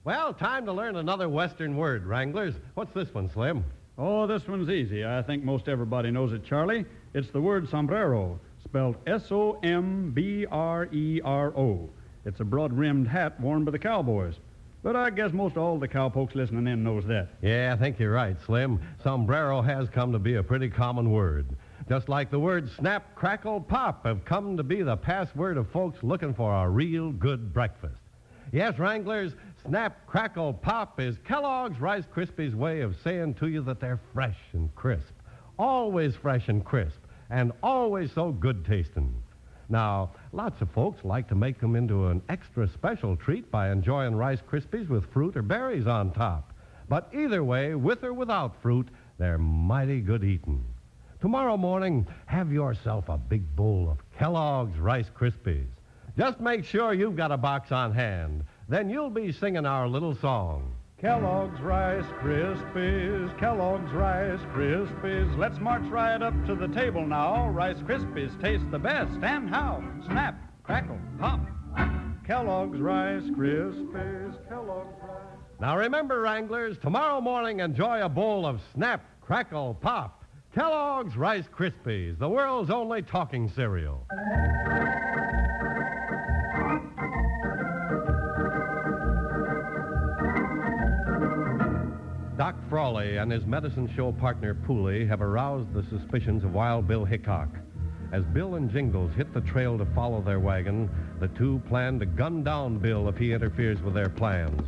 Well, time to learn another Western word, Wranglers. What's this one, Slim? Oh, this one's easy. I think most everybody knows it, Charlie. It's the word sombrero, spelled S-O-M-B-R-E-R-O. It's a broad-rimmed hat worn by the cowboys. But I guess most all the cowpokes listening in knows that. Yeah, I think you're right, Slim. Sombrero has come to be a pretty common word. Just like the words snap, crackle, pop have come to be the password of folks looking for a real good breakfast. Yes, Wranglers, snap, crackle, pop is Kellogg's Rice Krispies' way of saying to you that they're fresh and crisp. Always fresh and crisp, and always so good tasting. Now, lots of folks like to make them into an extra special treat by enjoying Rice Krispies with fruit or berries on top. But either way, with or without fruit, they're mighty good eating. Tomorrow morning, have yourself a big bowl of Kellogg's Rice Krispies. Just make sure you've got a box on hand. Then you'll be singing our little song. Kellogg's Rice Krispies, Kellogg's Rice Krispies. Let's march right up to the table now. Rice Krispies taste the best. And how? Snap, crackle, pop. Kellogg's Rice Krispies, Kellogg's Rice. Now remember, Wranglers, tomorrow morning enjoy a bowl of Snap, Crackle, Pop. Kellogg's Rice Krispies, the world's only talking cereal. Doc Frawley and his medicine show partner, Pooley, have aroused the suspicions of Wild Bill Hickok. As Bill and Jingles hit the trail to follow their wagon, the two plan to gun down Bill if he interferes with their plans.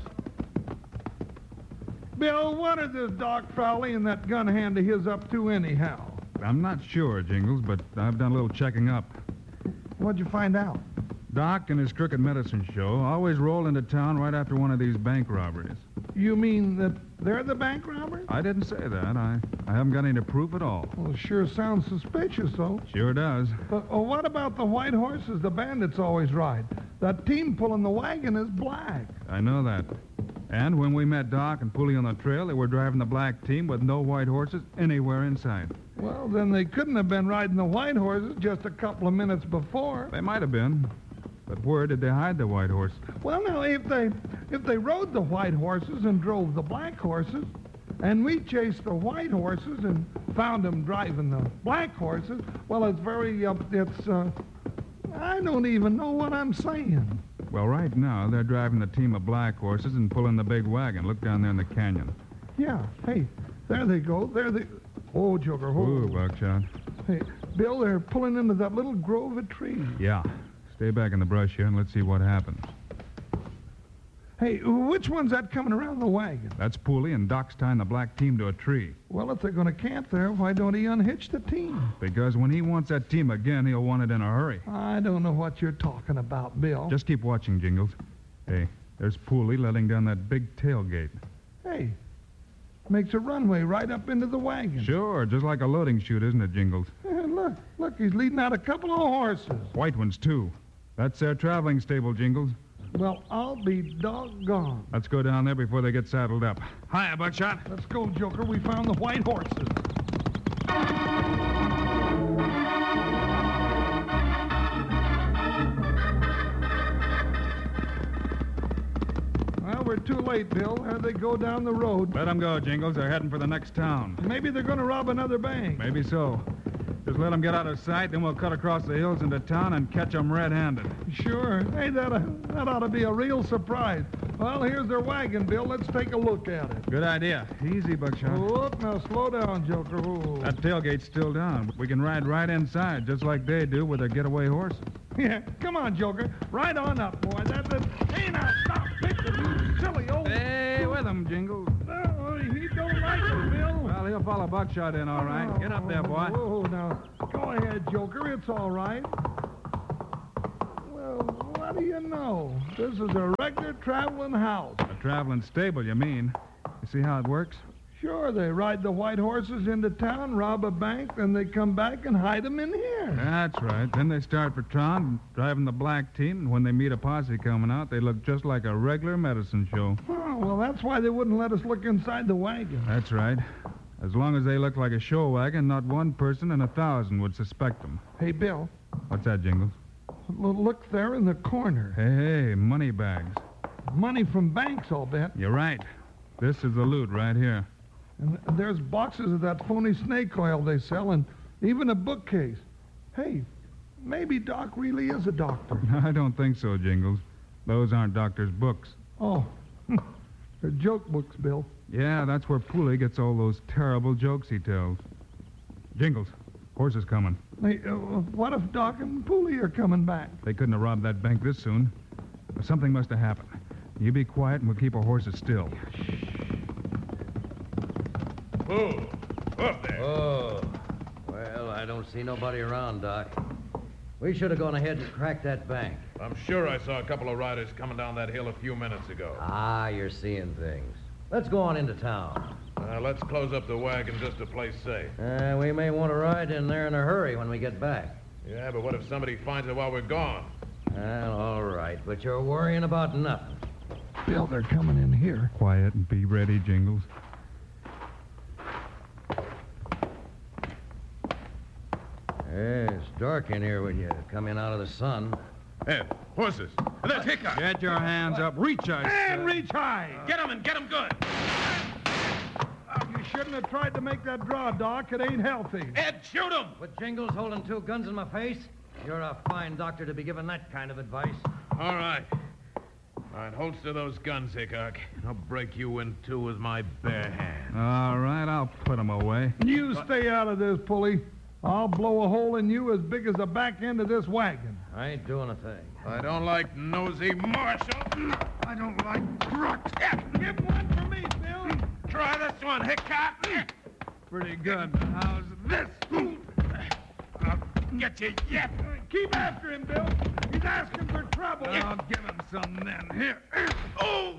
Bill, what are this Doc Frawley and that gun hand of his up to anyhow? I'm not sure, Jingles, but I've done a little checking up. What'd you find out? Doc and his crooked medicine show always roll into town right after one of these bank robberies. You mean that they're the bank robbers? I didn't say that. I haven't got any proof at all. Well, it sure sounds suspicious, though. Sure does. But what about the white horses the bandits always ride? That team pulling the wagon is black. I know that. And when we met Doc and Pooley on the trail, they were driving the black team with no white horses anywhere in sight. Well, then they couldn't have been riding the white horses just a couple of minutes before. They might have been. But where did they hide the white horse? Well, now, if they rode the white horses and drove the black horses, and we chased the white horses and found them driving the black horses, well, it's I don't even know what I'm saying. Well, right now, they're driving the team of black horses and pulling the big wagon. Look down there in the canyon. Yeah, hey, there they go. Oh, Joker, Ooh, Buckshot. Hey, Bill, they're pulling into that little grove of trees. Yeah. Stay back in the brush here and let's see what happens. Hey, which one's that coming around the wagon? That's Pooley, and Doc's tying the black team to a tree. Well, if they're going to camp there, why don't he unhitch the team? Because when he wants that team again, he'll want it in a hurry. I don't know what you're talking about, Bill. Just keep watching, Jingles. Hey, there's Pooley letting down that big tailgate. Hey, makes a runway right up into the wagon. Sure, just like a loading chute, isn't it, Jingles? Look, he's leading out a couple of horses. White ones, too. That's their traveling stable, Jingles. Well, I'll be doggone. Let's go down there before they get saddled up. Hiya, Buckshot. Let's go, Joker. We found the white horses. Well, we're too late, Bill. There they go down the road. Let them go, Jingles. They're heading for the next town. Maybe they're going to rob another bank. Maybe so. Just let them get out of sight, then we'll cut across the hills into town and catch them red-handed. Sure. Hey, that ought to be a real surprise. Well, here's their wagon, Bill. Let's take a look at it. Good idea. Easy, Buckshot. Look, now slow down, Joker. Ooh. That tailgate's still down. We can ride right inside, just like they do with their getaway horses. Yeah, come on, Joker. Right on up, boy. Hey, now, stop picking, you silly old... Stay with them, Jingles. Oh, he don't like it, Bill. Well, he'll follow Buckshot in, all right. Get up there, boy. Oh, now, go ahead, Joker. It's all right. Well, what do you know? This is a regular traveling house. A traveling stable, you mean. You see how it works? Sure, they ride the white horses into town, rob a bank, then they come back and hide them in here. That's right. Then they start for town, driving the black team, and when they meet a posse coming out, they look just like a regular medicine show. Oh, well, that's why they wouldn't let us look inside the wagon. That's right. As long as they look like a show wagon, not one person in 1,000 would suspect them. Hey, Bill. What's that, Jingles? Look there in the corner. Hey, money bags. Money from banks, I'll bet. You're right. This is the loot right here. And there's boxes of that phony snake oil they sell, and even a bookcase. Hey, maybe Doc really is a doctor. I don't think so, Jingles. Those aren't doctor's books. Oh, they're joke books, Bill. Yeah, that's where Pooley gets all those terrible jokes he tells. Jingles, horses coming. Hey, what if Doc and Pooley are coming back? They couldn't have robbed that bank this soon. But something must have happened. You be quiet and we'll keep our horses still. Whoa, up there. Oh, well, I don't see nobody around, Doc. We should have gone ahead and cracked that bank. I'm sure I saw a couple of riders coming down that hill a few minutes ago. Ah, you're seeing things. Let's go on into town. Let's close up the wagon just to play safe. We may want to ride in there in a hurry when we get back. Yeah, but what if somebody finds it while we're gone? Well, all right, but you're worrying about nothing. Bill, they're coming in here. Quiet and be ready, Jingles. Yeah, it's dark in here when you come in out of the sun. Hey, horses. That's Hickok. Get your hands up. Reach, I And said. reach high. Get him and get him good. You shouldn't have tried to make that draw, Doc. It ain't healthy. Ed, shoot him. With Jingles holding two guns in my face? You're a fine doctor to be giving that kind of advice. All right. All right, holster those guns, Hickok. I'll break you in two with my bare hand. All right, I'll put them away. You stay out of this, Pulley. I'll blow a hole in you as big as the back end of this wagon. I ain't doing a thing. I don't like nosy Marshal. I don't like crooks. Give one for me, Bill. Try this one, Hickok. Pretty good. How's This. I'll get you yet. Keep after him, Bill. He's asking for trouble. I'll give him some then. Here. Oh!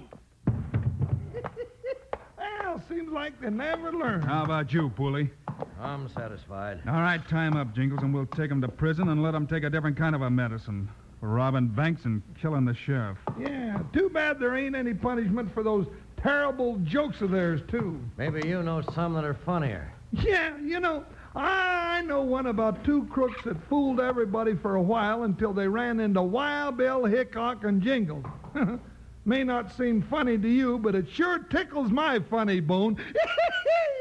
Well, seems like they never learn. How about you, Pooley? I'm satisfied. All right, tie him up, Jingles, and we'll take him to prison and let him take a different kind of a medicine for robbing banks and killing the sheriff. Yeah, too bad there ain't any punishment for those terrible jokes of theirs, too. Maybe you know some that are funnier. Yeah, I know one about two crooks that fooled everybody for a while until they ran into Wild Bill, Hickok, and Jingles. May not seem funny to you, but it sure tickles my funny bone.